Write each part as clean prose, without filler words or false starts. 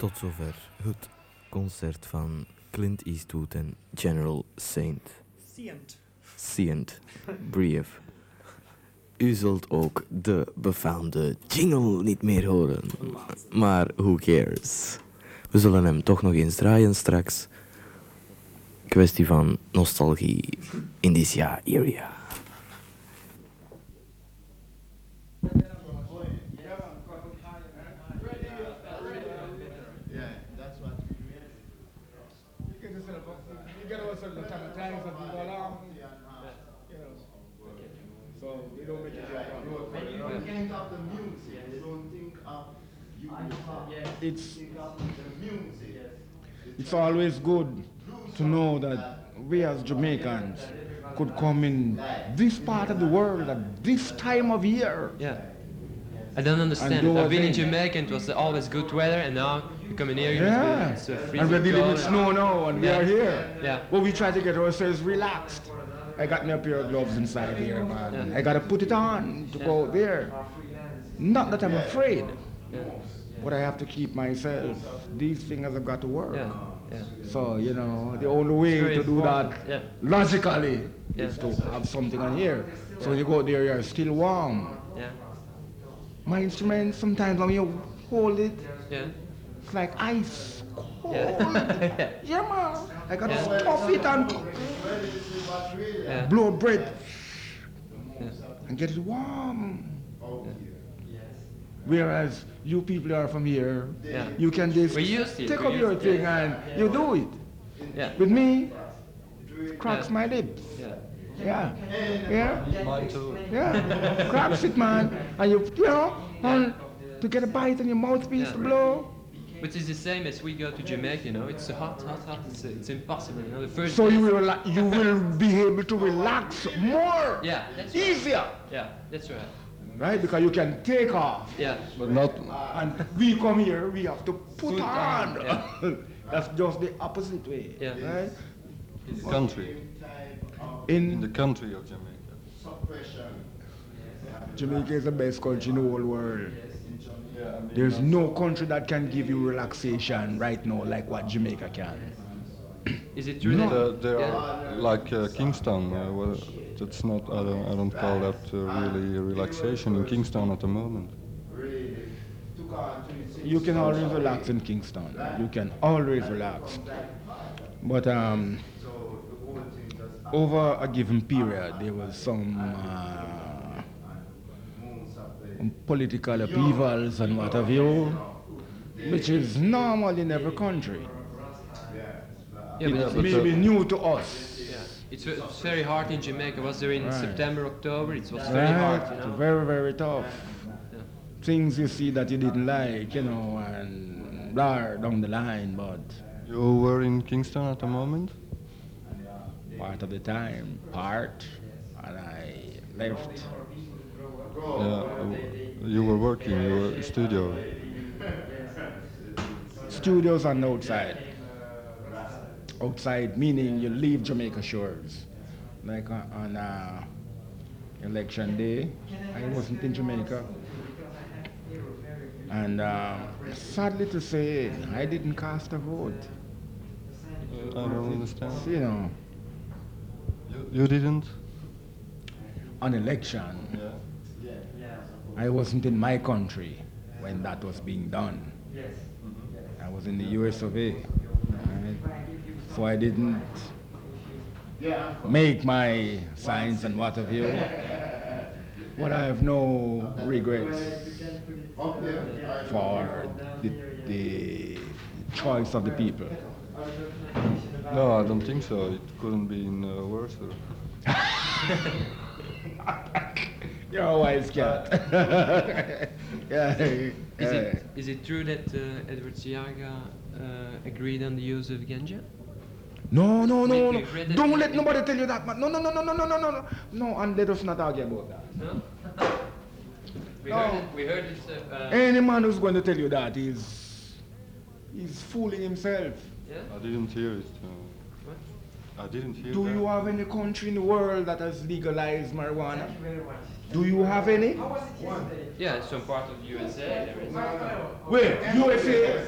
Tot zover het concert van Clint Eastwood en General Saint Brief. U zult ook de befaamde jingle niet meer horen. Maar who cares? We zullen hem toch nog eens draaien straks. Kwestie van nostalgie in this area. It's always good to know that we as Jamaicans could come in this part of the world at this time of year. Yeah. I don't understand. I've been in Jamaica and it was always good weather, and now you come in here, it's freezing and we're dealing with cold. snow now, and we are here. Yeah. But we try to get ourselves relaxed. I got me a pair of gloves inside here, man. Yeah. I got to put it on to go out there. Not that I'm afraid, but I have to keep myself. These things have got to work. Yeah. Yeah. So, you know, the only way to do that logically is to have something on here. So when you go out there, you're still warm. Yeah. My instrument, sometimes when you hold it, it's like ice. Cold. Yeah, man. I got to stuff it and blow breath and get it warm. Whereas you people are from here, you can just take up your thing and you do it. Yeah. With me, it cracks my lips. Yeah. Mine too. Yeah. Cracks it, man. And you know, and to get a bite in your mouthpiece to blow. But it's the same as we go to Jamaica, you know. It's hot. It's impossible, you know. The first So you will be able to relax more. Yeah, that's easier. Right. Yeah, that's right. Right, because you can take off. Yeah. But not. And we come here, we have to put on. Yeah. That's just the opposite way. Yeah. Right? In the country. In the country of Jamaica. Jamaica is the best country in the whole world. There's no country that can give you relaxation right now like what Jamaica can. Is it true There are like Kingston. Well, that's not. I don't call that really relaxation in Kingston at the moment. You can always relax in Kingston. You can always relax. But over a given period, there was some political upheavals and what have you, which is normal in every country. Yeah, It may be new to us. Yeah. It's very hard in Jamaica. I was there in September, October. It was very Right. hard, you know. Very, very tough. Yeah. Things you see that you didn't like, you know, and blah, down the line, but You were in Kingston at the moment? part of the time, and I left. Yeah. You were working. You were in studio. Studios on the outside. Outside meaning you leave Jamaica shores. Like on election day, I wasn't in Jamaica. And sadly to say, I didn't cast a vote. I don't understand. You know, You didn't? on election, I wasn't in my country when that was being done. I was in the US of A. Right? So I didn't make my signs and what have you. But I have no regrets for the choice of the people. No, I don't think so. It couldn't be worse. You're a wise cat. Is it true that Edward Siaga agreed on the use of ganja? No. We read it. Don't let nobody tell you that, man. No. No, and let us not argue about that. No? We heard this. Any man who's going to tell you that he's fooling himself. Yeah? I didn't hear it. What? I didn't hear Do that. you have any country in the world that has legalized marijuana? Do you have any? Yeah, some part of USA there is. Where? USA?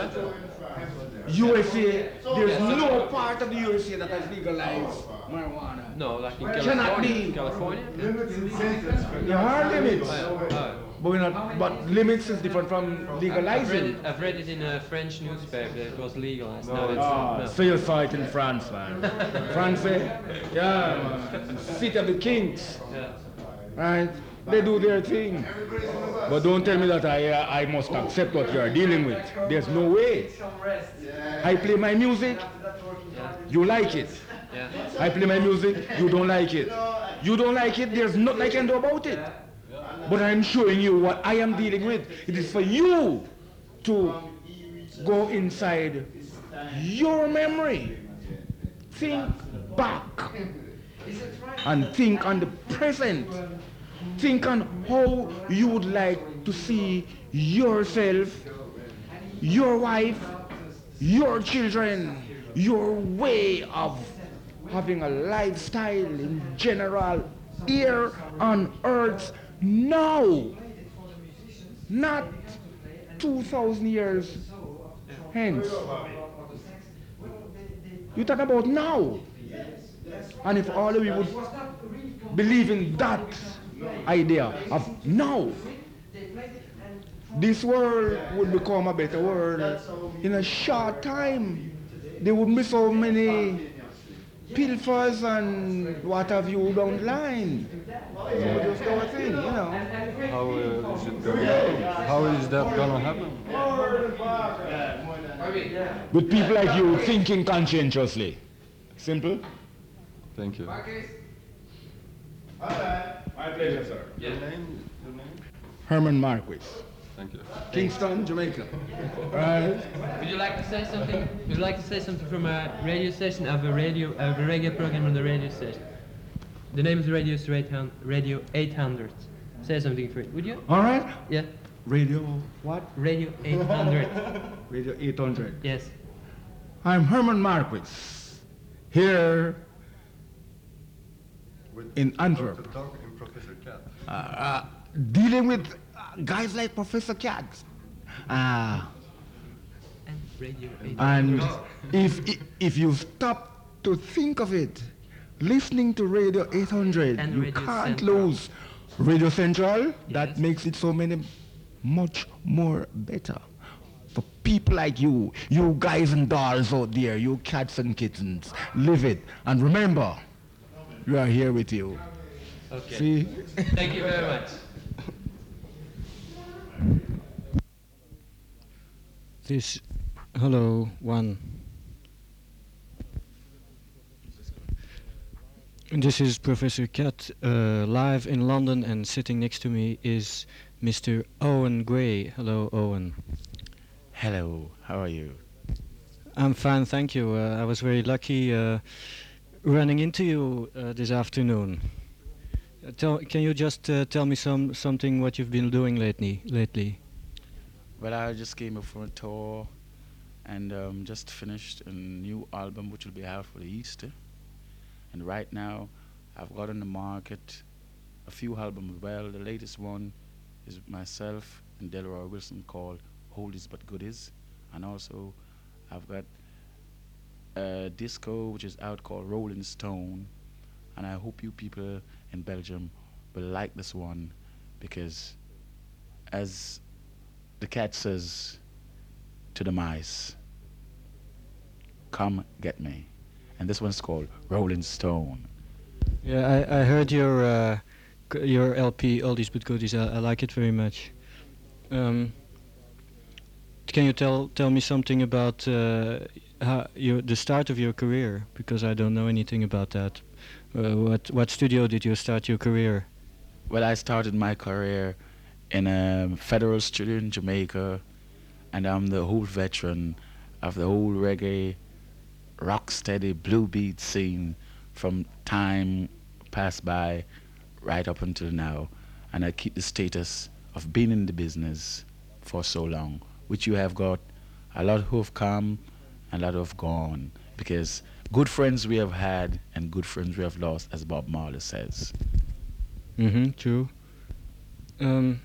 USA, there's no part of the USA that has legalized marijuana. No, like in Cannot be. California? There are limits. Oh. But, we're not, but limits is different from legalizing. I've read it in a French newspaper that it was legalized. No, it's Ah, no. so you saw it in France, man. France, yeah, man. City of the Kings, Yeah. right? They do their thing. But don't tell me that I must accept what you are dealing with. There's no way. I play my music, you like it. Yeah. I play my music, you don't like it. You don't like it, there's nothing I can do about it. But I'm showing you what I am dealing with. It is for you to go inside your memory. Think back and think on the present. Think on how you would like to see yourself, your wife, your children, your way of having a lifestyle in general here on earth now, not 2,000 years hence. You talk about now. And if all of you would believe in that idea of now, this world would become a better world in a short time. There wouldn't be so many pilfers and what have you down the line. So just our thing, you know. How is it gonna happen? How is that gonna happen? With people like you thinking conscientiously. Simple. Thank you. My pleasure, sir. Your name? Herman Marquis, Thank you. Kingston, Jamaica. Right? Would you like to say something? Would you like to say something from a radio station of a reggae program on the radio station? The name of the radio is Radio 800. Say something for it, would you? All right. Yeah. Radio what? Radio 800. Radio 800. Yes. I'm Herman Marquis, here in Antwerp, Talking Professor Cat. dealing with guys like Professor Cat. And Radio 800. And if you stop to think of it, listening to Radio 800, And you Radio can't Central. lose Radio Central. That Yes. makes it so much more better. For people like you guys and dolls out there, you cats and kittens, live it. And remember, we are here with you. Okay. See? Thank you very much. Hello, one. This is Professor Cat, live in London, and sitting next to me is Mr. Owen Gray. Hello, Owen. Hello, how are you? I'm fine, thank you. I was very lucky running into you this afternoon. Can you just tell me something what you've been doing lately? Well, I just came up from a tour and just finished a new album which will be out for the Easter. And right now, I've got on the market a few albums. Well, the latest one is myself and Delroy Wilson called Oldies But Goodies. And also, I've got a disco which is out called Rolling Stone. And I hope you people in Belgium will like this one, because as the cat says to the mice, come get me. And this one's called Rolling Stone. Yeah, I heard your LP, Oldies But Goodies. I like it very much. Can you tell me something about the start of your career? Because I don't know anything about that. What studio did you start your career? Well, I started my career in a federal studio in Jamaica, and I'm the whole veteran of the whole reggae, rocksteady, blue beat scene from time passed by right up until now. And I keep the status of being in the business for so long, which you have got a lot who have come and a lot who have gone, because good friends we have had and good friends we have lost, as Bob Marley says. True. Um,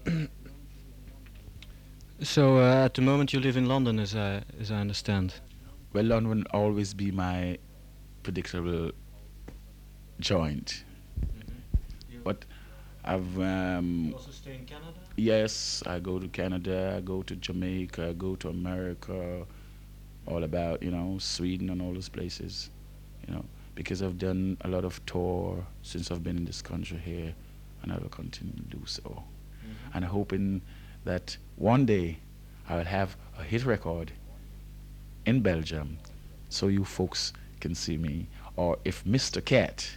so at the moment you live in London, as I understand. Well, London will always be my predictable joint. But I've Also stay in Canada. yes, I go to Canada, I go to Jamaica, I go to America, all about, Sweden and all those places, because I've done a lot of tour since I've been in this country here, and I will continue to do so. And hoping that one day I will have a hit record in Belgium so you folks can see me. Or if Mr. Cat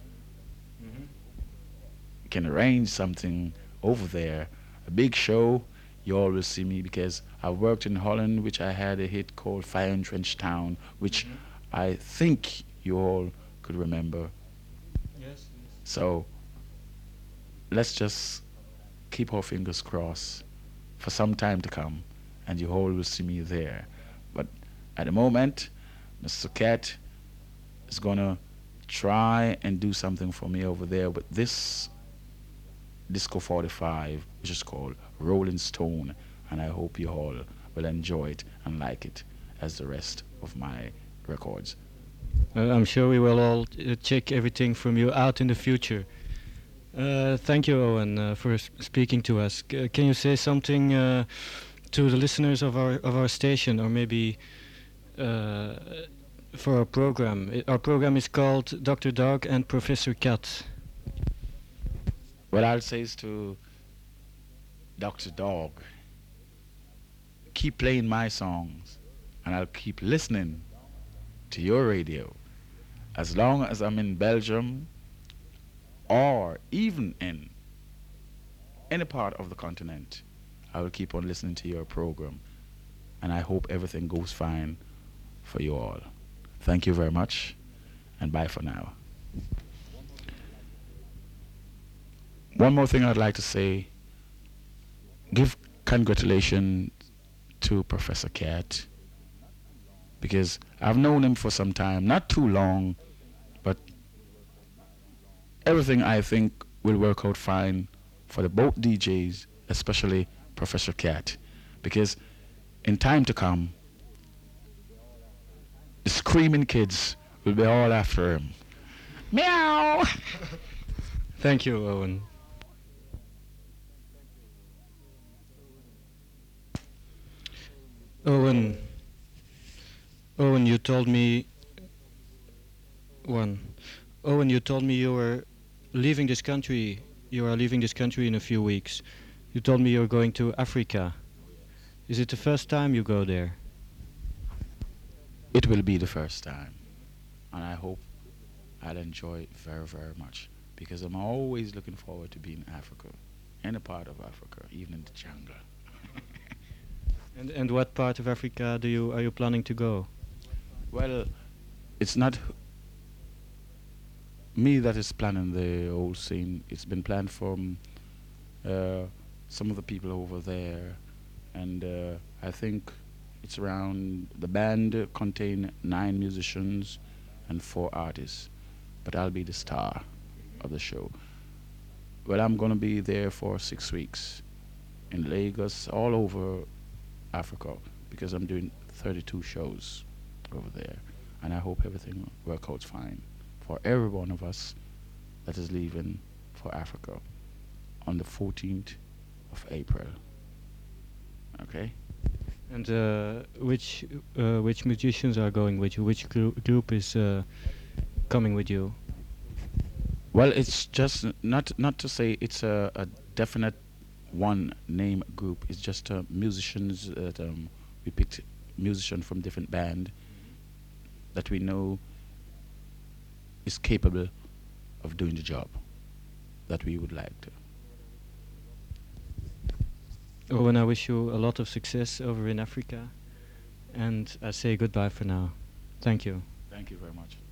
can arrange something over there, a big show, you all will see me, because I worked in Holland, which I had a hit called Fire in Trench Town, which I think you all could remember. Yes. So let's just keep our fingers crossed for some time to come, and you all will see me there. But at the moment, Mr. Cat is gonna try and do something for me over there with this Disco 45, which is called Rolling Stone, and I hope you all will enjoy it and like it as the rest of my records. I'm sure we will all check everything from you out in the future. Thank you, Owen, for speaking to us. Can you say something to the listeners of our station, or maybe for our program? Our program is called Dr. Dog and Professor Cat. What I'll say is to Dr. Dog, keep playing my songs, and I'll keep listening to your radio. As long as I'm in Belgium, or even in any part of the continent, I will keep on listening to your program. And I hope everything goes fine for you all. Thank you very much, and bye for now. One more thing I'd like to say, give congratulations to Professor Cat, because I've known him for some time, not too long, but everything I think will work out fine for the both DJs, especially Professor Cat, because in time to come, the screaming kids will be all after him. Meow! Thank you, Owen. Owen, you told me Owen, you told me you were leaving this country. You are leaving this country in a few weeks. You told me you're going to Africa. Is it the first time you go there? It will be the first time, and I hope I'll enjoy it very, very much, because I'm always looking forward to being in Africa, any part of Africa, even in the jungle. And what part of Africa are you planning to go? Well, it's not me that is planning the whole scene. It's been planned from some of the people over there, and I think it's around, the band contain 9 musicians and 4 artists, but I'll be the star of the show. Well, I'm gonna be there for 6 weeks in Lagos, all over Africa, because I'm doing 32 shows over there, and I hope everything will work out fine for every one of us that is leaving for Africa on the 14th of April. Okay? And which musicians are going with you? Which group is coming with you? Well, it's just not to say it's a definite one name group. It's just musicians that we picked musicians from different band that we know is capable of doing the job that we would like to. Owen, I wish you a lot of success over in Africa, and I say goodbye for now. Thank you. Thank you very much.